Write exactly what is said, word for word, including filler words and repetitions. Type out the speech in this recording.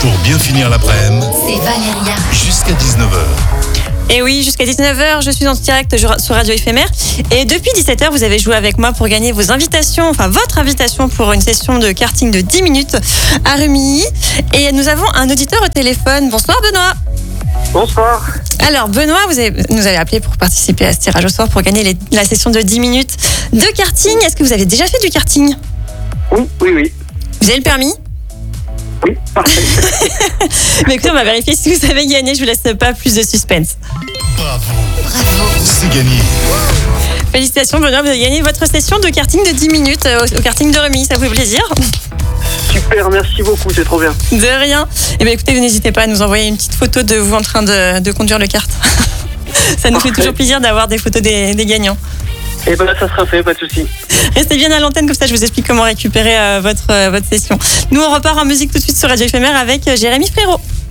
Pour bien finir l'après-midi, C'est Valéria. jusqu'à dix-neuf heures. Et oui, jusqu'à dix-neuf heures, je suis en direct sur Radio Éphémère. Et depuis dix-sept heures, vous avez joué avec moi pour gagner vos invitations, enfin votre invitation pour une session de karting de dix minutes à Rumilly. Et nous avons un auditeur au téléphone. Bonsoir Benoît. Bonsoir. Alors Benoît, vous avez, nous avez appelé pour participer à ce tirage au sort pour gagner les- la session de dix minutes de karting. Est-ce que vous avez déjà fait du karting? Oui, oui, oui. Vous avez le permis? Oui, parfait. Mais écoutez, on va vérifier si vous avez gagné. Je vous laisse pas plus de suspense. Bravo. C'est gagné. Félicitations Benoît, vous avez gagné votre session de karting de dix minutes au, au karting de Rumilly. Ça vous fait plaisir? Super, merci beaucoup, c'est trop bien. De rien. Et bien écoutez, vous n'hésitez pas à nous envoyer une petite photo de vous en train de, de conduire le kart. Ça nous fait toujours plaisir d'avoir des photos des, des gagnants. Et ben là, ça sera fait, pas de souci. Restez bien à l'antenne, comme ça je vous explique comment récupérer euh, votre, euh, votre session. Nous on repart en musique tout de suite sur Radio Éphémère avec euh, Jérémy Frérot.